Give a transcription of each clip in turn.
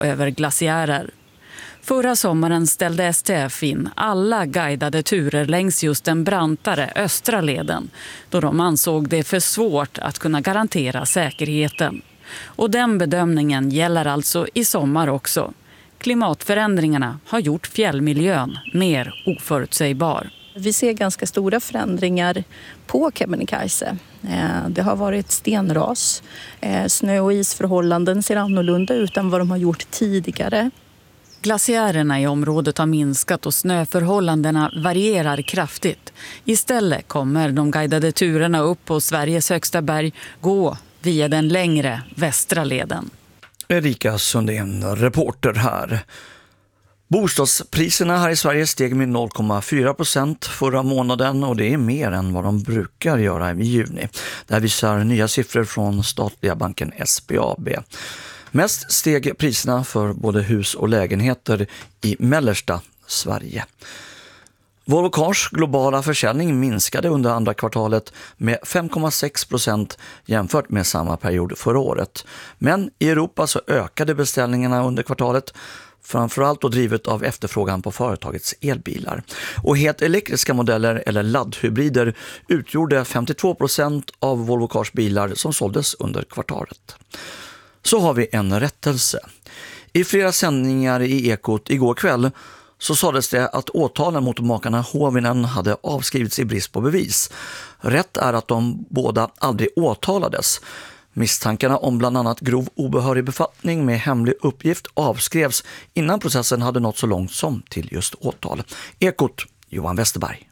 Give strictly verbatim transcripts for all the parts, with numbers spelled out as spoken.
över glaciärer. Förra sommaren ställde S T F in alla guidade turer längs just den brantare östra leden, då de ansåg det för svårt att kunna garantera säkerheten. Och den bedömningen gäller alltså i sommar också. Klimatförändringarna har gjort fjällmiljön mer oförutsägbar. Vi ser ganska stora förändringar på Kebnekaise. Det har varit stenras. Snö- och isförhållanden ser annorlunda ut än vad de har gjort tidigare. Glaciärerna i området har minskat och snöförhållandena varierar kraftigt. Istället kommer de guidade turerna upp på Sveriges högsta berg gå via den längre västra leden. Erika Sundén, reporter här. Bostadspriserna här i Sverige steg med noll komma fyra procent förra månaden och det är mer än vad de brukar göra i juni. Det här visar nya siffror från statliga banken S B A B. Mest steg priserna för både hus och lägenheter i mellersta Sverige. Volvo Cars globala försäljning minskade under andra kvartalet med fem komma sex procent jämfört med samma period förra året. Men i Europa så ökade beställningarna under kvartalet, framförallt då drivet av efterfrågan på företagets elbilar. Och helt elektriska modeller eller laddhybrider utgjorde femtiotvå procent av Volvo Cars bilar som såldes under kvartalet. Så har vi en rättelse. I flera sändningar i Ekot igår kväll så sades det att åtalen mot makarna Hovinen hade avskrivits i brist på bevis. Rätt är att de båda aldrig åtalades. Misstankarna om bland annat grov obehörig befattning med hemlig uppgift avskrevs innan processen hade nått så långt som till just åtal. Ekot, Johan Westerberg.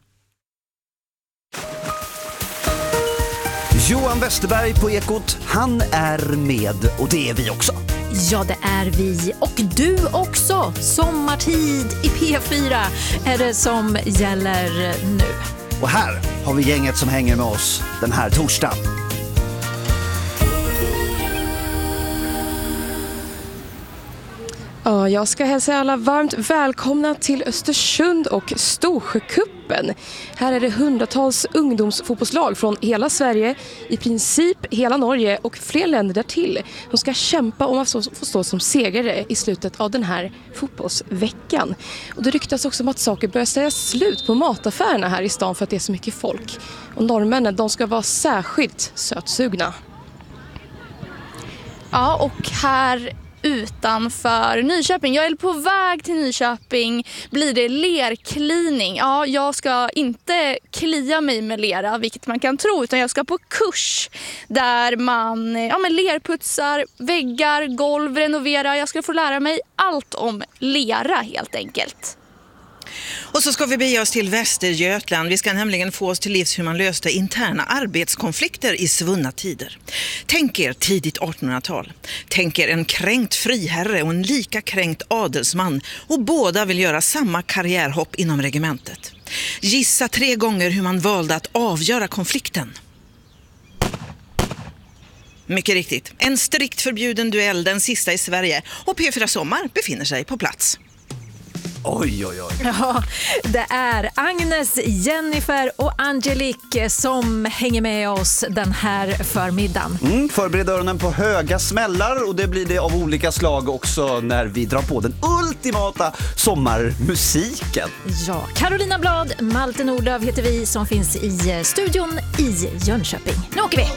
Johan Westerberg på Ekot, han är med och det är vi också. Ja, det är vi och du också. Sommartid i P fyra är det som gäller nu. Och här har vi gänget som hänger med oss den här torsdagen. Ja, jag ska hälsa alla varmt välkomna till Östersund och Storsjökuppen. Här är det hundratals ungdomsfotbollslag från hela Sverige, i princip hela Norge och fler länder därtill. De ska kämpa om att få stå som segrare i slutet av den här fotbollsveckan. Och det ryktas också om att saker börjar säga slut på mataffärerna här i stan för att det är så mycket folk. Och norrmännen, de ska vara särskilt sötsugna. Ja, och här utanför Nyköping. Jag är på väg till Nyköping. Blir det lerklining? Ja, jag ska inte klia mig med lera, vilket man kan tro, utan jag ska på kurs där man ja, men lerputsar väggar, golv, renoverar. Jag ska få lära mig allt om lera helt enkelt. Och så ska vi bege oss till Västergötland. Vi ska nämligen få oss till livs hur man löste interna arbetskonflikter i svunna tider. Tänk er tidigt artonhundratal. Tänk er en kränkt friherre och en lika kränkt adelsman. Och båda vill göra samma karriärhopp inom regementet. Gissa tre gånger hur man valde att avgöra konflikten. Mycket riktigt. En strikt förbjuden duell, den sista i Sverige. Och P fyra Sommar befinner sig på plats. Oj, oj, oj. Ja, det är Agnes, Jennifer och Angelique som hänger med oss den här förmiddagen. Mm, förbered öronen på höga smällar och det blir det av olika slag också när vi drar på den ultimata sommarmusiken. Ja, Carolina Blad, Malte Nordlöf heter vi som finns i studion i Jönköping. Nu åker vi!